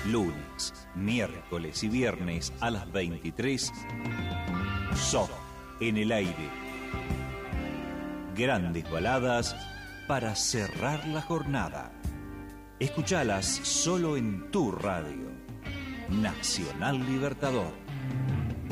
lunes, miércoles y viernes a las 23, SOS en el aire. Grandes baladas para cerrar la jornada. Escuchalas solo en tu radio. Nacional Libertador.